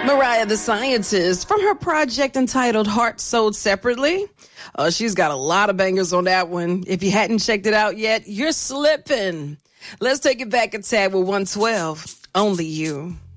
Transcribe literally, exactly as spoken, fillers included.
Mariah the Scientist from her project entitled Heart Sold Separately. Uh, she's got a lot of bangers on that one. If you hadn't checked it out yet, you're slipping. Let's take it back a tad with one twelve. Only You.